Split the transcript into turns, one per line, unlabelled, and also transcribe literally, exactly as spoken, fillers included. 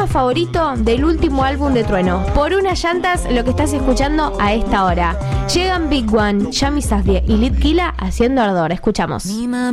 tema favorito del último álbum de Trueno. Por unas llantas, lo que estás escuchando a esta hora. Llegan Big One, Yami Safdie y Litkila haciendo Ardor. Escuchamos.